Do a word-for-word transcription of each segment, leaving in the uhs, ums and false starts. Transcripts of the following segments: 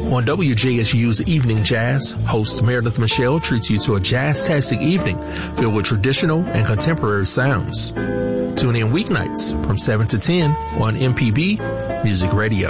On W J S U's Evening Jazz, host Meredith Michelle treats you to a jazz-tastic evening filled with traditional and contemporary sounds. Tune in weeknights from seven to ten on M P B Music Radio.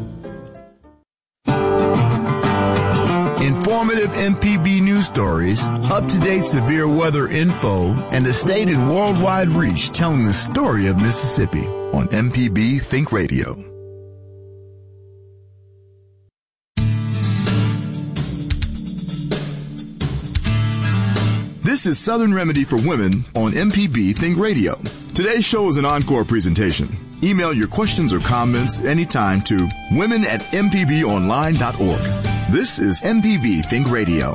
Informative M P B news stories, up-to-date severe weather info, and a state and worldwide reach telling the story of Mississippi on M P B Think Radio. This is Southern Remedy for Women on M P B Think Radio. Today's show is an encore presentation. Email your questions or comments anytime to women at m p b online dot org. This is M P B Think Radio.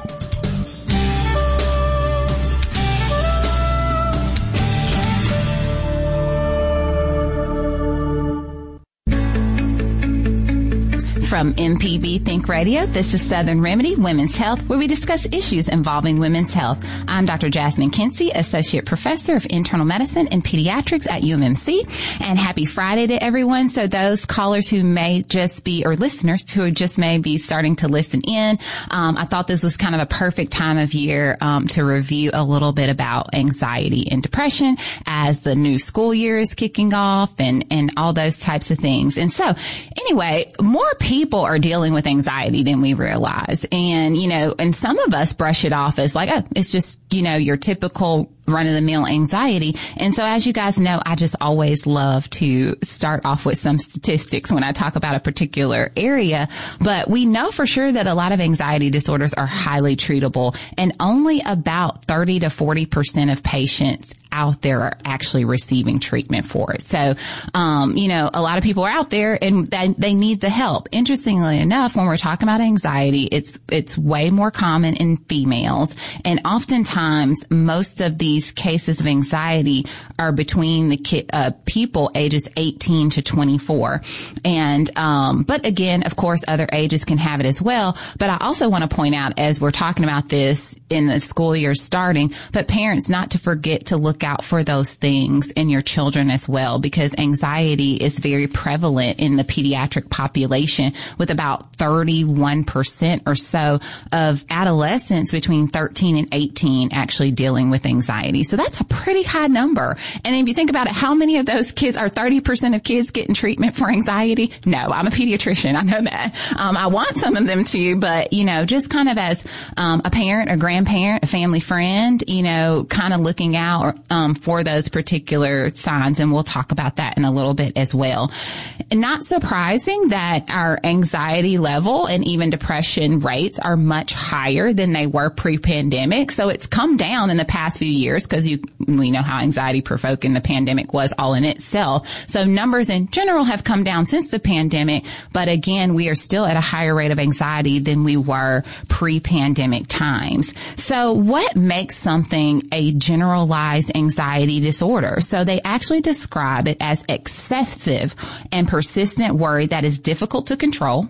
From M P B Think Radio, this is Southern Remedy, Women's Health, where we discuss issues involving women's health. I'm Doctor Jasmine Kinsey, Associate Professor of Internal Medicine and Pediatrics at U M M C. And happy Friday to everyone. So those callers who may just be, or listeners who just may be starting to listen in, um, I thought this was kind of a perfect time of year um, to review a little bit about anxiety and depression as the new school year is kicking off and, and all those types of things. And so anyway, more people People are dealing with anxiety than we realize. And, you know, and some of us brush it off as like, oh, it's just, you know, your typical run-of-the-mill anxiety. And so as you guys know, I just always love to start off with some statistics when I talk about a particular area. But we know for sure that a lot of anxiety disorders are highly treatable, and only about thirty to forty percent of patients out there are actually receiving treatment for it. So, um, you know, a lot of people are out there and they, they need the help. Interestingly enough, when we're talking about anxiety, it's, it's way more common in females. And oftentimes, most of these cases of anxiety are between the ki- uh, people ages eighteen to twenty-four. And, um, but again, of course, other ages can have it as well. But I also want to point out, as we're talking about this in the school year starting, but parents not to forget to look out for those things in your children as well, because anxiety is very prevalent in the pediatric population, with about thirty-one percent or so of adolescents between thirteen and eighteen actually dealing with anxiety. So that's a pretty high number. And if you think about it, how many of those kids are thirty percent of kids getting treatment for anxiety? No, I'm a pediatrician. I know that. Um, I want some of them to, but, you know, just kind of as um, a parent, a grandparent, a family friend, you know, kind of looking out um, for those particular signs. And we'll talk about that in a little bit as well. And not surprising that our anxiety level and even depression rates are much higher than they were pre-pandemic. So it's come down in the past few years because you, we know how anxiety provoking the pandemic was all in itself. So numbers in general have come down since the pandemic. But again, we are still at a higher rate of anxiety than we were pre-pandemic times. So what makes something a generalized anxiety disorder? So they actually describe it as excessive and persistent worry that is difficult to control,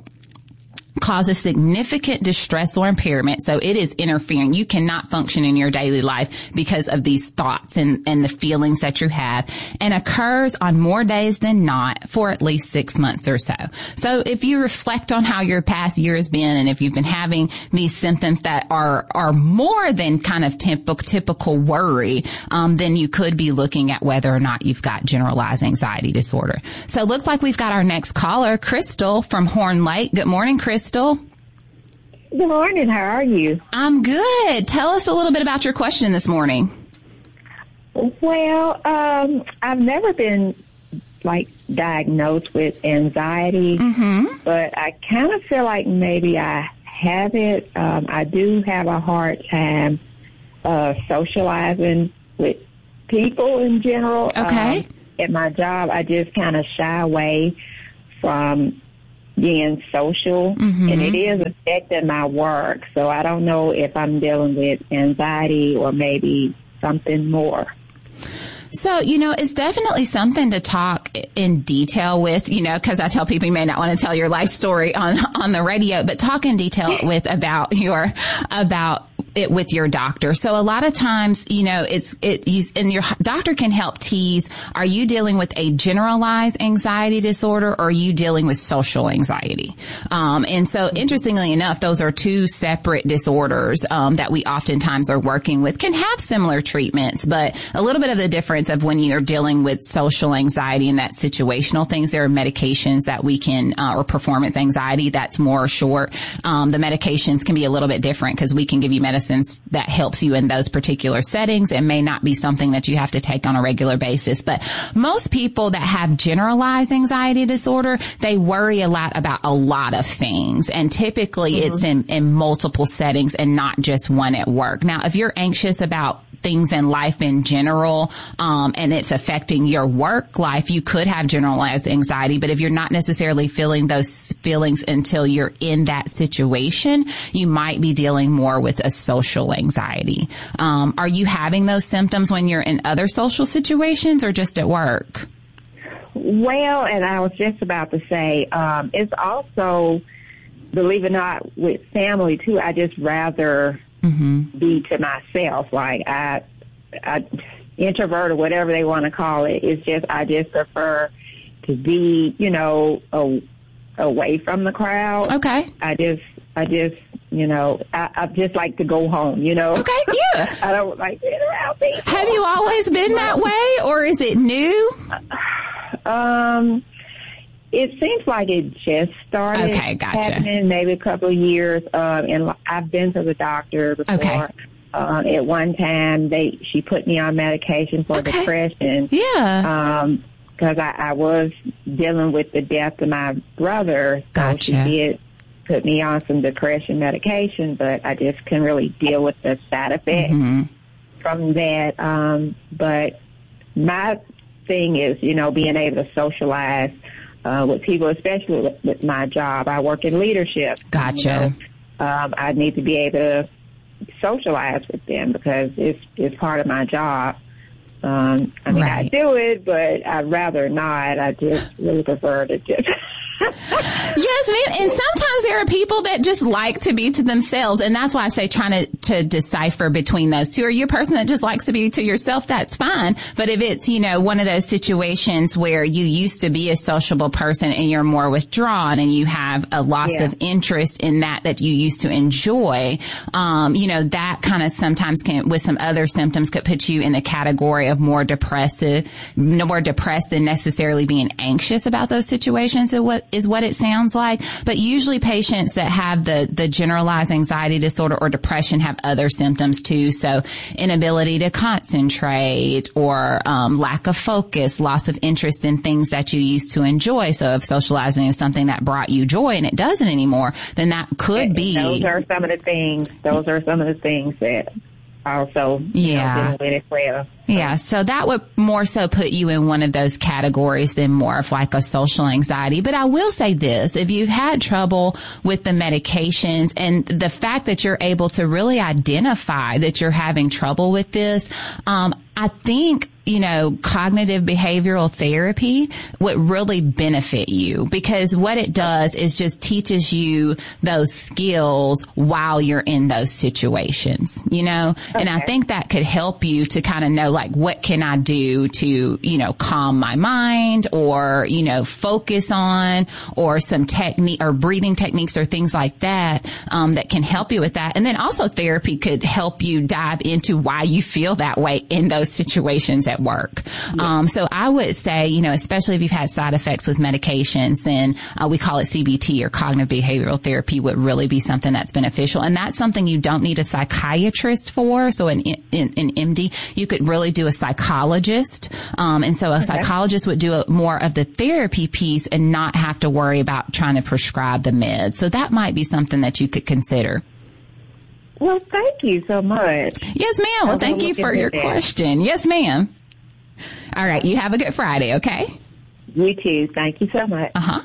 causes significant distress or impairment. So it is interfering. You cannot function in your daily life because of these thoughts and, and the feelings that you have, and occurs on more days than not for at least six months or so. So if you reflect on how your past year has been, and if you've been having these symptoms that are, are more than kind of typical, typical worry, um, then you could be looking at whether or not you've got generalized anxiety disorder. So it looks like we've got our next caller, Crystal from Horn Lake. Good morning, Crystal. Crystal. Good morning. How are you? I'm good. Tell us a little bit about your question this morning. Well, um, I've never been like diagnosed with anxiety, mm-hmm. but I kind of feel like maybe I have it. Um, I do have a hard time uh, socializing with people in general. Okay. Um, at my job, I just kind of shy away from being social, mm-hmm. and it is affecting my work. So I don't know if I'm dealing with anxiety or maybe something more. So, you know, it's definitely something to talk in detail with, you know, because I tell people you may not want to tell your life story on on the radio, but talk in detail with about your, about it with your doctor. So a lot of times, you know, it's, it, you, and your doctor can help tease, are you dealing with a generalized anxiety disorder or are you dealing with social anxiety? Um, and so interestingly enough, those are two separate disorders, um, that we oftentimes are working with, can have similar treatments, but a little bit of the difference of when you're dealing with social anxiety and that situational things, there are medications that we can, uh, or performance anxiety that's more short. Um, the medications can be a little bit different because we can give you medicines that helps you in those particular settings. It may not be something that you have to take on a regular basis, but most people that have generalized anxiety disorder, they worry a lot about a lot of things. And typically mm-hmm. it's in, in multiple settings and not just one at work. Now, if you're anxious about things in life in general, um, and it's affecting your work life, you could have generalized anxiety. But if you're not necessarily feeling those feelings until you're in that situation, you might be dealing more with a social anxiety. Um, are you having those symptoms when you're in other social situations or just at work? Well, and I was just about to say, um, it's also, believe it or not, with family too, I just rather Mm-hmm. be to myself. Like I, I, introvert or whatever they want to call it. It's just, I just prefer to be, you know, a, away from the crowd. Okay. I just, I just, you know, I, I just like to go home, you know. Okay, yeah. I don't like being around people. Have you always been that way or is it new? Um, It seems like it just started okay, gotcha. happening maybe a couple of years. Um, and I've been to the doctor before. Okay. Uh, at one time, they she put me on medication for okay. depression. Yeah. Um, because I, I was dealing with the death of my brother. So gotcha. she did put me on some depression medication, but I just couldn't really deal with the side effects mm-hmm. from that. Um, but my thing is, you know, being able to socialize Uh, with people, especially with, with my job. I work in leadership. Gotcha. You know, um, I need to be able to socialize with them because it's it's part of my job. Um, I mean, right. I do it, but I'd rather not. I just really prefer to just... Yes, ma'am. And sometimes there are people that just like to be to themselves. And that's why I say trying to, to decipher between those two. Are you a person that just likes to be to yourself? That's fine. But if it's, you know, one of those situations where you used to be a sociable person and you're more withdrawn and you have a loss yeah. of interest in that that you used to enjoy, um, you know, that kind of sometimes can, with some other symptoms, could put you in the category of more depressive, more depressed than necessarily being anxious about those situations. So what is what it sounds like. But usually patients that have the, the generalized anxiety disorder or depression have other symptoms too. So inability to concentrate or um, lack of focus, loss of interest in things that you used to enjoy. So if socializing is something that brought you joy and it doesn't anymore, then that could and be. Those are some of the things, those are some of the things that also, you yeah. know, dealing with it well. Yeah, so that would more so put you in one of those categories than more of like a social anxiety. But I will say this, if you've had trouble with the medications and the fact that you're able to really identify that you're having trouble with this, um, I think, you know, cognitive behavioral therapy would really benefit you because what it does is just teaches you those skills while you're in those situations, you know, okay. and I think that could help you to kind of know, like, what can I do to, you know, calm my mind or, you know, focus on or some technique or breathing techniques or things like that, um, that can help you with that. And then also therapy could help you dive into why you feel that way in those situations at work. Yeah. Um, so I would say, you know, especially if you've had side effects with medications, then uh, we call it C B T or cognitive behavioral therapy would really be something that's beneficial. And that's something you don't need a psychiatrist for. So an, an, an M D, you could really do a psychologist. Um, and so a okay. psychologist would do a, more of the therapy piece and not have to worry about trying to prescribe the meds. So that might be something that you could consider. Well, thank you so much. Yes, ma'am. Well, thank you for your that. question. Yes, ma'am. All right. You have a good Friday, okay? You too. Thank you so much. Uh-huh.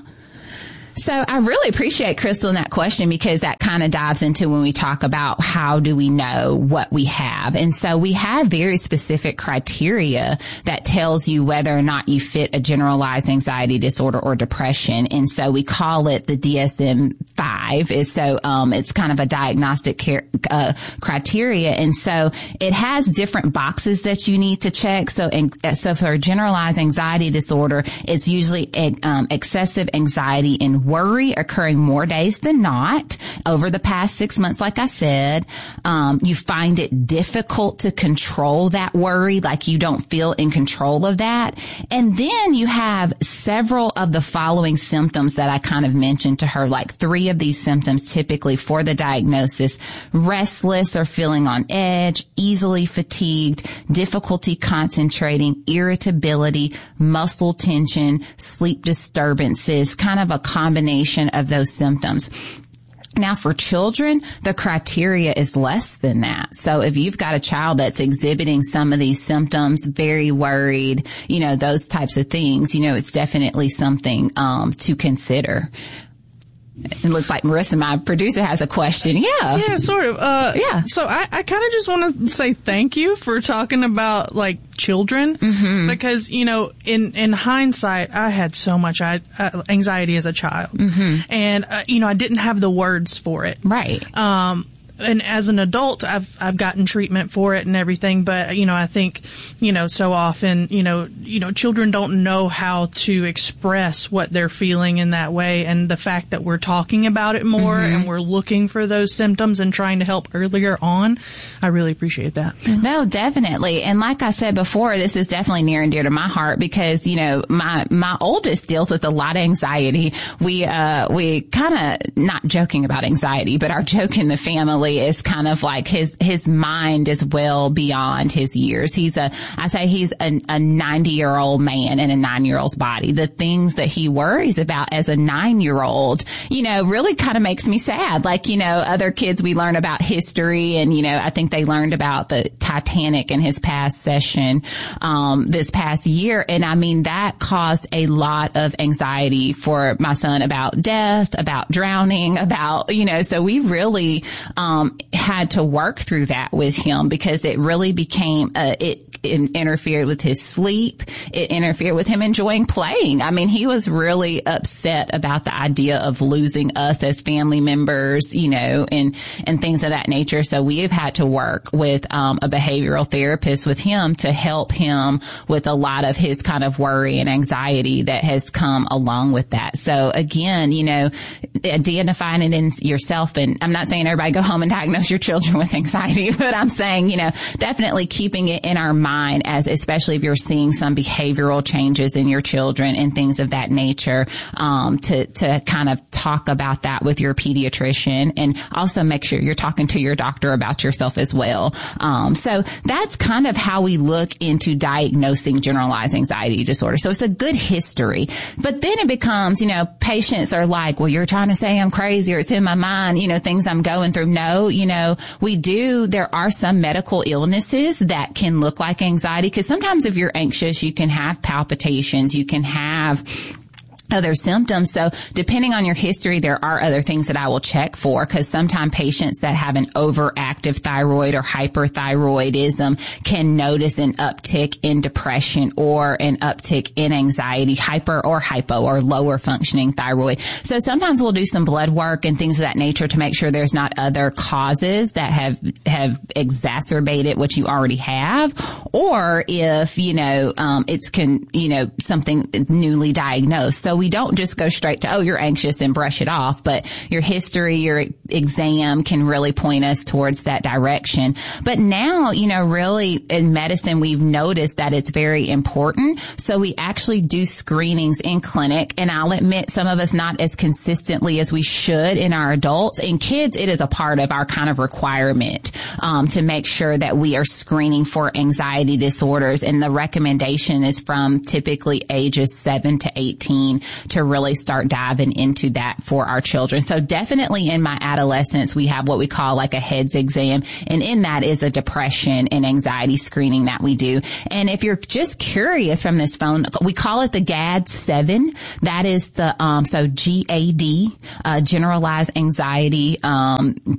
So I really appreciate Crystal in that question because that kind of dives into when we talk about how do we know what we have. And so we have very specific criteria that tells you whether or not you fit a generalized anxiety disorder or depression. And so we call it the D S M five. five. Is so um, it's kind of a diagnostic care, uh, criteria, and so it has different boxes that you need to check. So, in, so for generalized anxiety disorder, it's usually um, excessive anxiety and worry occurring more days than not over the past six months. Like I said, um, you find it difficult to control that worry, like you don't feel in control of that, and then you have several of the following symptoms that I kind of mentioned to her, like three of these symptoms typically for the diagnosis: restless or feeling on edge, easily fatigued, difficulty concentrating, irritability, muscle tension, sleep disturbances, kind of a combination of those symptoms. Now, for children, the criteria is less than that. So if you've got a child that's exhibiting some of these symptoms, very worried, you know, those types of things, you know, it's definitely something um to consider. It looks like Marissa, my producer, has a question. Yeah. Yeah, sort of. Uh, yeah. So I, I kind of just want to say thank you for talking about, like, children. Mm-hmm. Because, you know, in, in hindsight, I had so much I, uh, anxiety as a child. Mm-hmm. And, uh, you know, I didn't have the words for it. Right. Um, and as an adult, I've, I've gotten treatment for it and everything. But, you know, I think, you know, so often, you know, you know, children don't know how to express what they're feeling in that way. And the fact that we're talking about it more mm-hmm. and we're looking for those symptoms and trying to help earlier on, I really appreciate that. No, definitely. And like I said before, this is definitely near and dear to my heart because, you know, my, my oldest deals with a lot of anxiety. We, uh, we kind of not joking about anxiety, but our joke in the family is kind of like his, his mind is well beyond his years. He's a, I say he's a, a ninety year old man in a nine year old's body. The things that he worries about as a nine year old, you know, really kind of makes me sad. Like, you know, other kids, we learn about history and, you know, I think they learned about the Titanic in his past session, um, this past year. And I mean, that caused a lot of anxiety for my son about death, about drowning, about, you know, so we really, um, had to work through that with him because it really became, uh, it, it interfered with his sleep. It interfered with him enjoying playing. I mean, he was really upset about the idea of losing us as family members, you know, and, and things of that nature. So we have had to work with, um, a behavioral therapist with him to help him with a lot of his kind of worry and anxiety that has come along with that. So again, you know, identifying it in yourself, and I'm not saying everybody go home and diagnose your children with anxiety, but I'm saying, you know, definitely keeping it in our mind as, especially if you're seeing some behavioral changes in your children and things of that nature, um, to, to kind of talk about that with your pediatrician and also make sure you're talking to your doctor about yourself as well. Um, so that's kind of how we look into diagnosing generalized anxiety disorder. So it's a good history, but then it becomes, you know, patients are like, well, you're trying to say I'm crazy or it's in my mind, you know, things I'm going through. No, you know, we do, there are some medical illnesses that can look like anxiety because sometimes if you're anxious, you can have palpitations, you can have other symptoms. So depending on your history, there are other things that I will check for because sometimes patients that have an overactive thyroid or hyperthyroidism can notice an uptick in depression or an uptick in anxiety, hyper or hypo or lower functioning thyroid. So sometimes we'll do some blood work and things of that nature to make sure there's not other causes that have, have exacerbated what you already have, or if, you know, um, it's can, you know, something newly diagnosed. So we don't just go straight to, oh, you're anxious and brush it off, but your history, your exam can really point us towards that direction. But now, you know, really in medicine, we've noticed that it's very important. So we actually do screenings in clinic, and I'll admit some of us not as consistently as we should in our adults. In kids, it is a part of our kind of requirement, um, to make sure that we are screening for anxiety disorders. And the recommendation is from typically ages seven to eighteen to really start diving into that for our children. So definitely in my adolescence, we have what we call like a heads exam. And in that is a depression and anxiety screening that we do. And if you're just curious from this phone, we call it the G A D seven. That is the, um, so G A D, uh, generalized anxiety, um,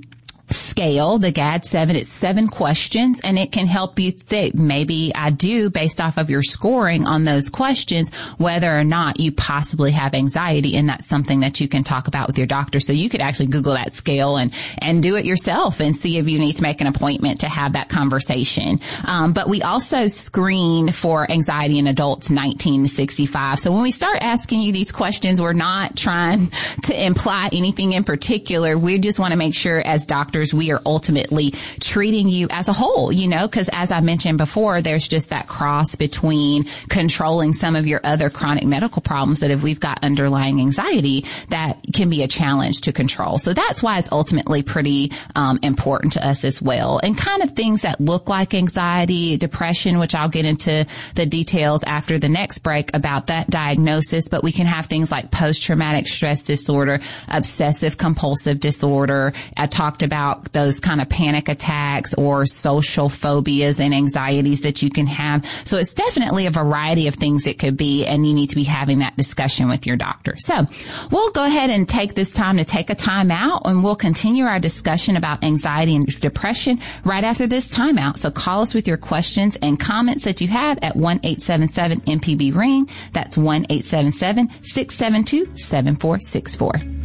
scale, the G A D seven. It's seven questions, and it can help you think, maybe I do, based off of your scoring on those questions, whether or not you possibly have anxiety, and that's something that you can talk about with your doctor. So you could actually Google that scale and, and do it yourself and see if you need to make an appointment to have that conversation. Um, but we also screen for anxiety in adults nineteen to sixty-five. So when we start asking you these questions, we're not trying to imply anything in particular. We just want to make sure as doctors, we are ultimately treating you as a whole, you know, because as I mentioned before, there's just that cross between controlling some of your other chronic medical problems that if we've got underlying anxiety, that can be a challenge to control. So that's why it's ultimately pretty um, important to us as well. And kind of things that look like anxiety, depression, which I'll get into the details after the next break about that diagnosis, but we can have things like post-traumatic stress disorder, obsessive compulsive disorder. I talked about those kind of panic attacks or social phobias and anxieties that you can have. So it's definitely a variety of things it could be, and you need to be having that discussion with your doctor. So we'll go ahead and take this time to take a time out, and we'll continue our discussion about anxiety and depression right after this timeout. So call us with your questions and comments that you have at one eight seven seven M P B ring. That's one eight seven seven, six seven two, seven four six four.